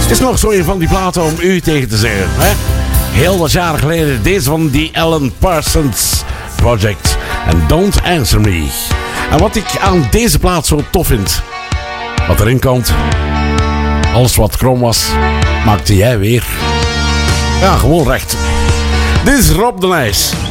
Het is nog zo een van die platen om u tegen te zeggen. Hè? Heel wat jaren geleden. Deze van die Alan Parsons Project. En Don't Answer Me. En wat ik aan deze plaat zo tof vind. Wat erin komt. Alles wat krom was. Maakte jij weer. Ja, gewoon recht. Dit is Rob de Nijs.